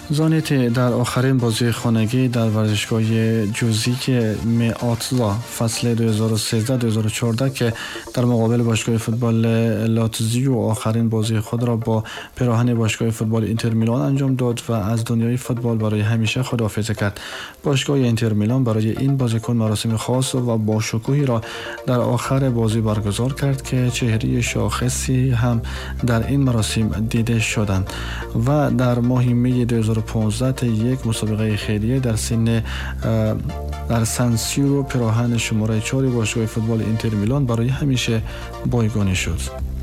زانیتی در آخرین بازی خانگی در ورزشگاه جوزیک میاتزا فصل 2013-2014 که در مقابل باشگاه فوتبال لاتزیو آخرین بازی خود را با پیراهن باشگاه فوتبال اینتر میلان انجام داد و از دنیای فوتبال برای همیشه خداحافظی کرد. باشگاه اینتر میلان برای این بازیکن مراسم خاص و با شکوهی را در آخر بازی برگزار کرد که چهره شاخصی هم در این مراسم دیده شدند و در ماه می 2015 یک مسابقه خیریه در سان سیرو پیراهن شماره 4 باشگاه فوتبال اینتر میلان برای همیشه بایگانی شد.